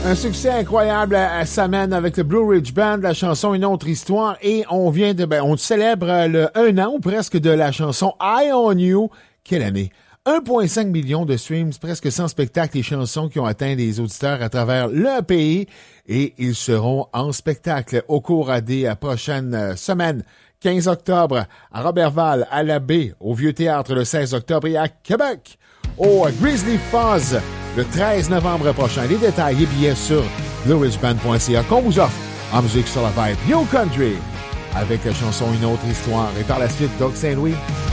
Un succès incroyable à Saman avec le Blue Ridge Band, la chanson Une autre histoire, et on célèbre le 1 an ou presque de la chanson Eye on You. Quelle année! 1,5 million de streams, presque 100 spectacles et chansons qui ont atteint les auditeurs à travers le pays, et ils seront en spectacle au cours des prochaines semaines. 15 octobre à Robertval, à la Baie, au Vieux-Théâtre le 16 octobre et à Québec, au Grizzly Fuzz le 13 novembre prochain. Les détails et billets sur blueridgeband.ca qu'on vous offre en musique sur la vibe New Country avec la chanson Une autre histoire et par la suite Doug Saint-Louis.